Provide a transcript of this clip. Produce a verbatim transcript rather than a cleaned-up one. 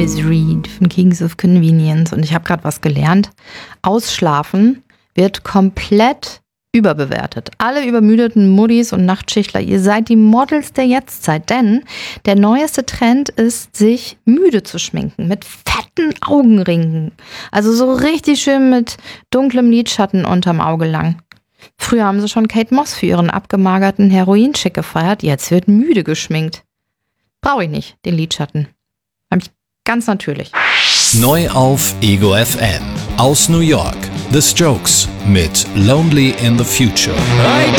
Liz Reed von Kings of Convenience. Und ich habe gerade was gelernt. Ausschlafen wird komplett überbewertet. Alle übermüdeten Muddis und Nachtschichtler, ihr seid die Models der Jetztzeit, denn der neueste Trend ist, sich müde zu schminken, mit fetten Augenringen. Also so richtig schön mit dunklem Lidschatten unterm Auge lang. Früher haben sie schon Kate Moss für ihren abgemagerten Heroin-Schick gefeiert, jetzt wird müde geschminkt. Brauche ich nicht, den Lidschatten. Hab ich ganz natürlich. Neu auf Ego F M. Aus New York. The Strokes mit Lonely in the Future.